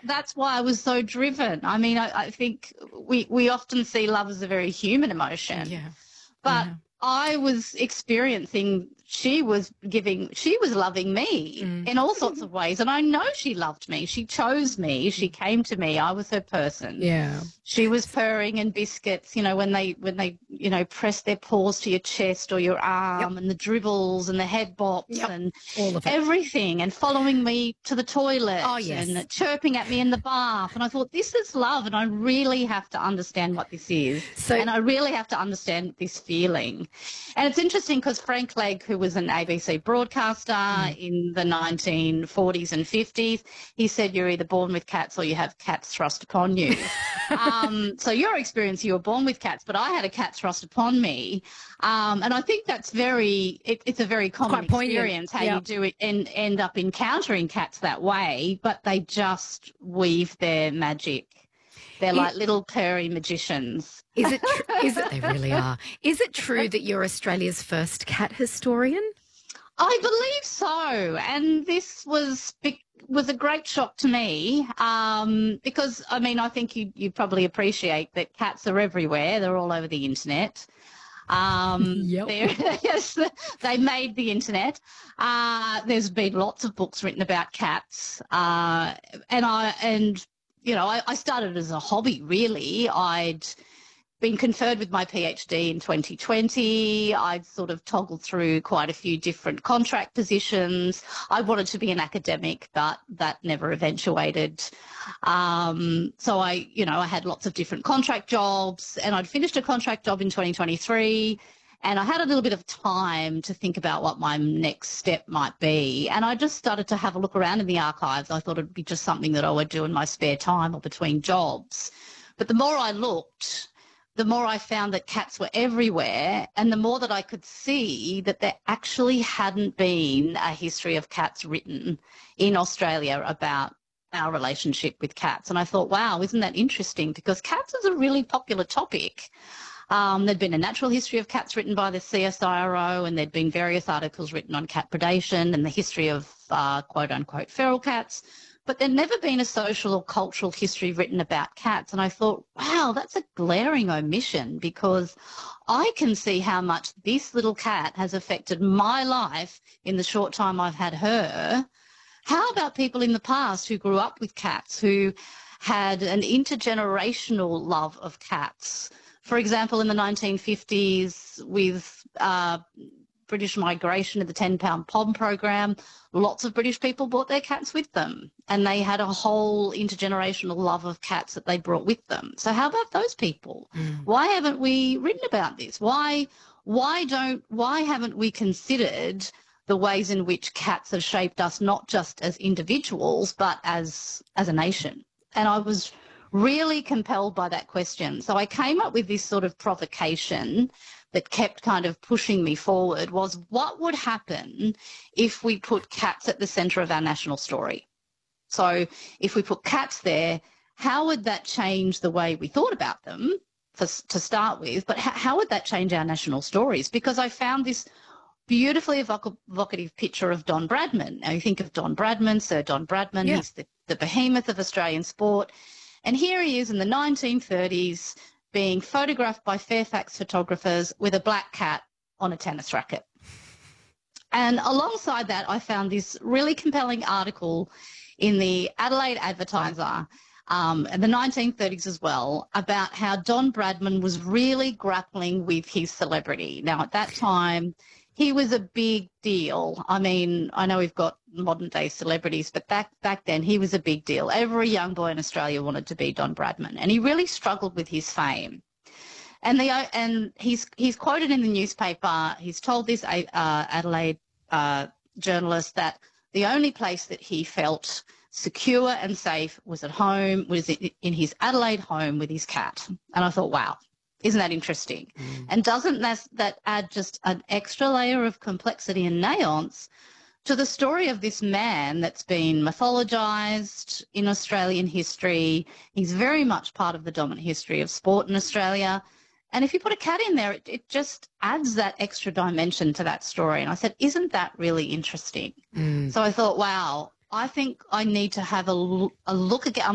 that's why I was so driven. I mean, I think we often see love as a very human emotion, Yeah. but Yeah. I was experiencing she was loving me Mm. in all sorts of ways. And I know she loved me. She chose me. She came to me. I was her person. Yeah. She was purring and biscuits, when they, press their paws to your chest or your Yep. arm, and the dribbles and the head bops Yep. and All of it. everything, and following me to the toilet Oh, yes. and chirping at me in the bath. And I thought, this is love, and I really have to understand what this is. So- and I really have to understand this feeling. And it's interesting because Frank Legg, who was an ABC broadcaster in the 1940s and 50s, he said, you're either born with cats or you have cats thrust upon you. So your experience, you were born with cats, but I had a cat thrust upon me. And I think that's it's a very common experience, how you do it and end up encountering cats that way, but they just weave their magic. They're like little purry magicians. Is it they really are. Is it true that you're Australia's first cat historian? I believe so, and this was a great shock to me because, I mean, I think you probably appreciate that cats are everywhere. They're all over the internet. Yep. Yes, they made the internet. There's been lots of books written about cats, I started as a hobby, really. I'd been conferred with my PhD in 2020. I'd sort of toggled through quite a few different contract positions. I wanted to be an academic, but that never eventuated. So I had lots of different contract jobs, and I'd finished a contract job in 2023. And I had a little bit of time to think about what my next step might be. And I just started to have a look around in the archives. I thought it'd be just something that I would do in my spare time or between jobs. But the more I looked, the more I found that cats were everywhere, and the more that I could see that there actually hadn't been a history of cats written in Australia about our relationship with cats. And I thought, wow, isn't that interesting? Because cats is a really popular topic. There'd been a natural history of cats written by the CSIRO, and there'd been various articles written on cat predation and the history of quote-unquote feral cats. But there'd never been a social or cultural history written about cats. And I thought, wow, that's a glaring omission, because I can see how much this little cat has affected my life in the short time I've had her. How about people in the past who grew up with cats, who had an intergenerational love of cats? For example, in the 1950s with British migration of the 10-pound POM program, lots of British people brought their cats with them, and they had a whole intergenerational love of cats that they brought with them. So how about those people? Why haven't we written about this? Why haven't we considered the ways in which cats have shaped us, not just as individuals, but as a nation? And I was really compelled by that question. So I came up with this sort of provocation that kept kind of pushing me forward, was what would happen if we put cats at the centre of our national story? So if we put cats there, how would that change the way we thought about them to start with? But how would that change our national stories? Because I found this beautifully evocative picture of Don Bradman. Now you think of Don Bradman, Sir Don Bradman, he's the behemoth of Australian sport. And here he is in the 1930s being photographed by Fairfax photographers with a black cat on a tennis racket. And alongside that, I found this really compelling article in the Adelaide Advertiser in the 1930s as well, about how Don Bradman was really grappling with his celebrity. Now, at that time, he was a big deal. I mean, I know we've got modern day celebrities, but back then he was a big deal. Every young boy in Australia wanted to be Don Bradman, and he really struggled with his fame. And he's quoted in the newspaper. He's told this Adelaide journalist that the only place that he felt secure and safe was at home, was in his Adelaide home with his cat. And I thought, wow. Isn't that interesting? And doesn't that add just an extra layer of complexity and nuance to the story of this man that's been mythologized in Australian history? He's very much part of the dominant history of sport in Australia. And if you put a cat in there, it just adds that extra dimension to that story. And I said, isn't that really interesting? So I thought, wow, I think I need to have a look again.